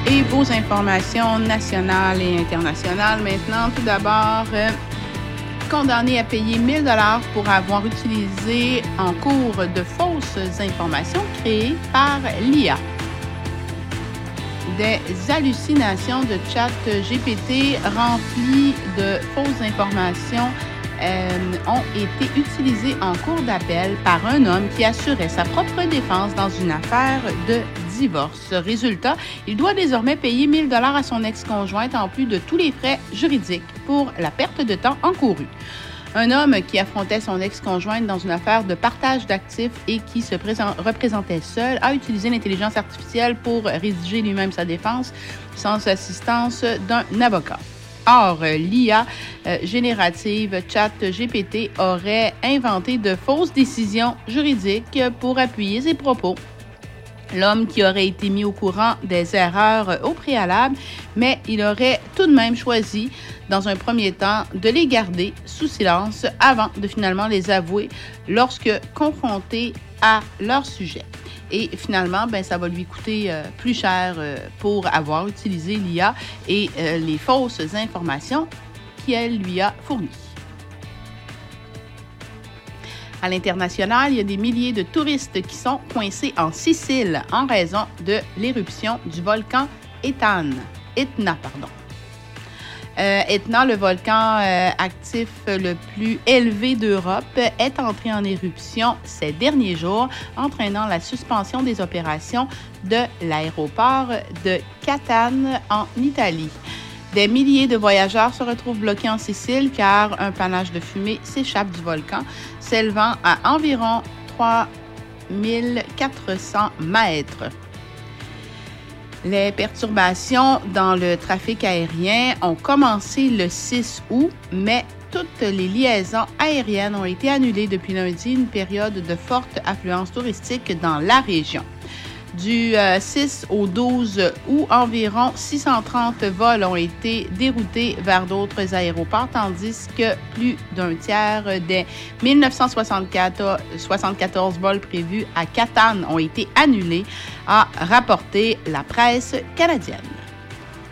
Et vos informations nationales et internationales maintenant. Tout d'abord, condamné à payer 1 000 $ pour avoir utilisé en cours de fausses informations créées par l'IA. Des hallucinations de ChatGPT remplies de fausses informations ont été utilisées en cours d'appel par un homme qui assurait sa propre défense dans une affaire de divorce. Résultat, il doit désormais payer 1 000 $ à son ex-conjointe en plus de tous les frais juridiques pour la perte de temps encourue. Un homme qui affrontait son ex-conjointe dans une affaire de partage d'actifs et qui se représentait seul a utilisé l'intelligence artificielle pour rédiger lui-même sa défense sans assistance d'un avocat. Or, l'IA générative ChatGPT aurait inventé de fausses décisions juridiques pour appuyer ses propos. L'homme qui aurait été mis au courant des erreurs au préalable, mais il aurait tout de même choisi, dans un premier temps, de les garder sous silence avant de finalement les avouer lorsque confronté à leur sujet. Et finalement, ça va lui coûter plus cher pour avoir utilisé l'IA et les fausses informations qu'elle lui a fournies. À l'international, il y a des milliers de touristes qui sont coincés en Sicile en raison de l'éruption du volcan Etna. Etna, le volcan actif le plus élevé d'Europe, est entré en éruption ces derniers jours, entraînant la suspension des opérations de l'aéroport de Catane en Italie. Des milliers de voyageurs se retrouvent bloqués en Sicile car un panache de fumée s'échappe du volcan, s'élevant à environ 3 400 mètres. Les perturbations dans le trafic aérien ont commencé le 6 août, mais toutes les liaisons aériennes ont été annulées depuis lundi, une période de forte affluence touristique dans la région. Du 6 au 12 août, environ 630 vols ont été déroutés vers d'autres aéroports, tandis que plus d'un tiers des 1974 vols prévus à Catane ont été annulés, a rapporté la presse canadienne.